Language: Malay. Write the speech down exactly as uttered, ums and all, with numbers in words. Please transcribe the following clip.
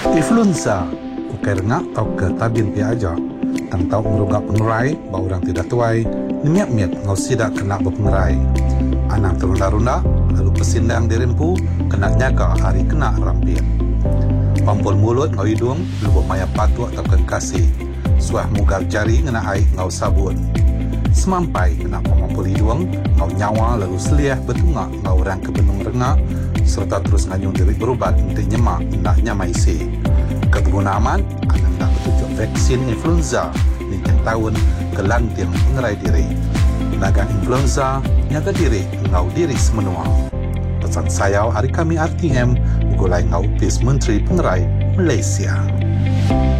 Influenza, ukai rengak tau ke tabin pi aja. Tang tau merugak pengerai, bau orang tidak tuai, nimiak-miak ngau sidak kena berpengerai. Anang terunda-runda, lalu pesindang dirempu, kena nyaga hari kena rampir. Pampul mulut ngau hidung, lubuk maya patuk takkan kasih. Suah mugal jari ngena air ngau sabun. Semampai kena pemampul hidung, ngau nyawa lalu seliah betungak ngau orang ke benung rengak, serta terus nganyung diri berubat untuk nyemak nak nyamai si. Kebegunaman, anang nak bertujuk vaksin influenza nincang tahun ke lantiang pengerai diri. Nagan influenza, nyaga diri ngau diri semenua. Pesan sayau hari kami R T M, gulai ngau pis Menteri Pengerai Malaysia.